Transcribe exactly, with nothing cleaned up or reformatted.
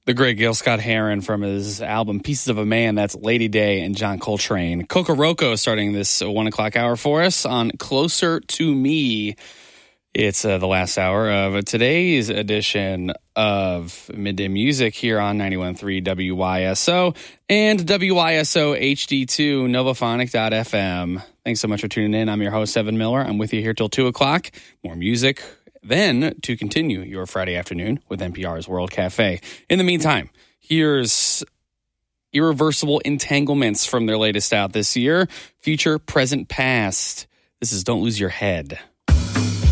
The great Gil Scott-Heron from his album Pieces of a Man. That's Lady Day and John Coltrane. Kokoroko starting this one o'clock hour for us on Closer to Me. It's uh, the last hour of today's edition of Midday Music here on ninety-one point three W Y S O and W Y S O H D two, novophonic dot f m. Thanks so much for tuning in. I'm your host, Evan Miller. I'm with you here till two o'clock. More music. Then to continue your Friday afternoon with N P R's World Cafe. In the meantime, here's Irreversible Entanglements from their latest out this year. Future, Present, Past. This is Don't Lose Your Head.